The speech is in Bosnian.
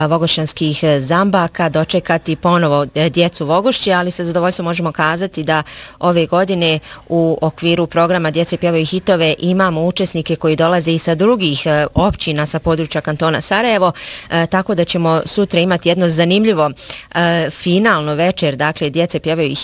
vogošćanskih zambaka dočekati ponovo djecu Vogošće, ali sa zadovoljstvom možemo kazati da ove godine u okviru programa Djece pjevaju hitove imamo učesnike koji dolaze i sa drugih općina sa područja kantona Sarajevo, tako da ćemo sutra imati jedno zanimljivo finalno večer, dakle Djece pjevaju